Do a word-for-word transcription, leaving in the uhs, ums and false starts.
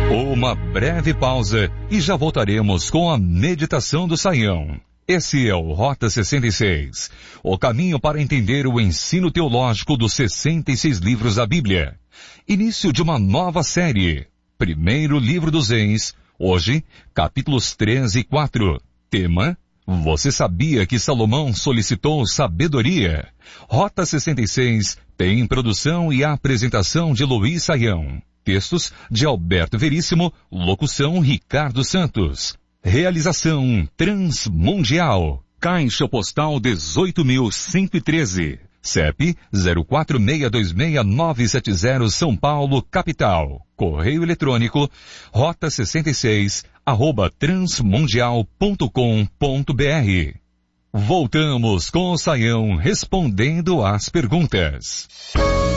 Uma breve pausa e já voltaremos com a meditação do Saião. Esse é o Rota sessenta e seis, o caminho para entender o ensino teológico dos sessenta e seis livros da Bíblia. Início de uma nova série. Primeiro livro dos Reis, hoje, capítulos três e quatro. Tema: Você sabia que Salomão solicitou sabedoria? Rota sessenta e seis tem produção e apresentação de Luiz Saião. Textos de Alberto Veríssimo, locução Ricardo Santos. Realização Transmundial. Caixa Postal dezoito mil cento e treze. C E P zero quatro seis dois seis nove sete zero São Paulo, capital. Correio eletrônico rota sessenta e seis arroba transmundial ponto com ponto br. Voltamos com o Saião respondendo às perguntas.